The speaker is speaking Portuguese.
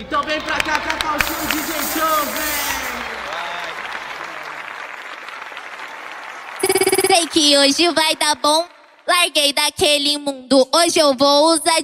Então vem pra cá, Cacau Show, DJ Show, vem! Sei que hoje vai dar bom. Larguei daquele mundo, hoje eu vou usar